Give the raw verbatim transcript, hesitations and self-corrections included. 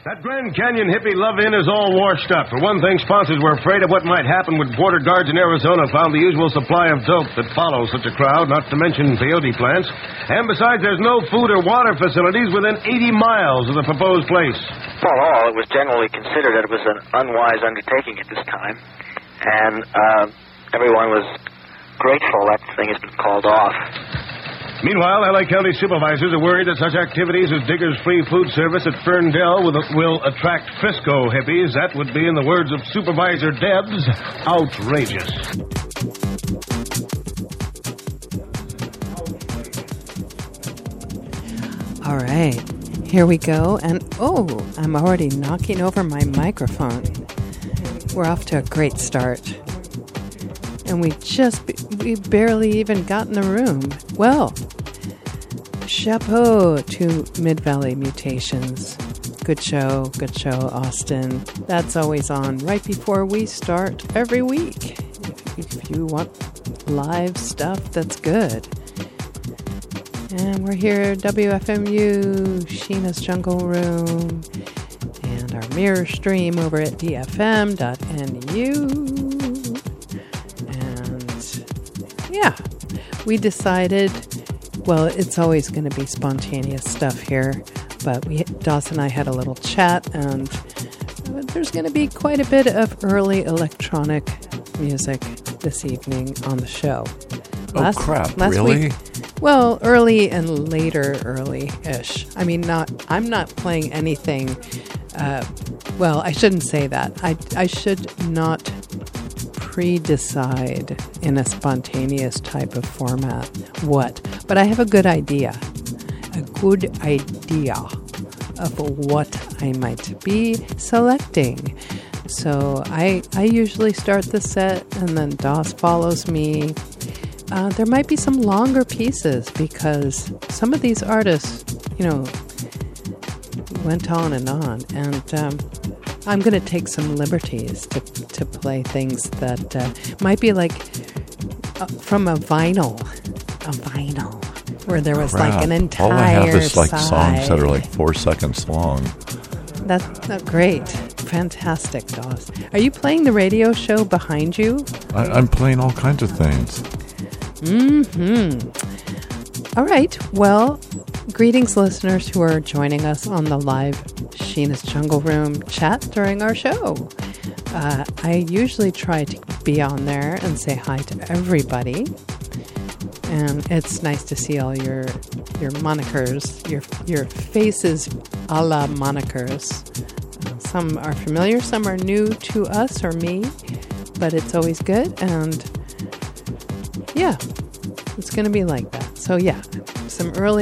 That Grand Canyon hippie love-in is all washed up. For one thing, sponsors were afraid of what might happen when border guards in Arizona found the usual supply of dope that follows such a crowd, not to mention peyote plants. And besides, there's no food or water facilities within eighty miles of the proposed place. Well, all, it was generally considered that it was an unwise undertaking at this time. And uh, everyone was grateful that thing has been called off. Meanwhile, L A County supervisors are worried that such activities as Digger's Free Food Service at Ferndale will, will attract Frisco hippies. That would be, in the words of Supervisor Debs, outrageous. All right, here we go. And, oh, I'm already knocking over my microphone. We're off to a great start. And we just, we barely even got in the room. Well, chapeau to Mid-Valley Mutations. Good show, good show, Austin. That's always on right before we start every week. If, if you want live stuff, that's good. And we're here, W F M U, Sheena's Jungle Room, and our mirror stream over at D F M dot N U. Yeah, we decided, well, it's always going to be spontaneous stuff here, but we, Doss and I had a little chat, and there's going to be quite a bit of early electronic music this evening on the show. Oh, last, crap, last really? Week, well, early and later early-ish. I mean, not. I'm not playing anything, uh, well, I shouldn't say that. I, I should not pre-decide in a spontaneous type of format what, but I have a good idea, a good idea of what I might be selecting. So I I usually start the set and then Doss follows me. Uh, there might be some longer pieces because some of these artists, you know, went on and on, and um, I'm going to take some liberties to to play things that uh, might be like uh, from a vinyl, a vinyl, where there was Crap. like an entire All I have is like side. songs that are like four seconds long. That's, that's great. Fantastic, Doss. Are you playing the radio show behind you? I, I'm playing all kinds of things. Mm-hmm. All right. Well, greetings, listeners who are joining us on the live Sheena's Jungle Room chat during our show. Uh, I usually try to be on there and say hi to everybody. And it's nice to see all your your monikers, your your faces a la monikers. Uh, some are familiar, some are new to us or me, but it's always good. And yeah, it's going to be like that. So yeah, some early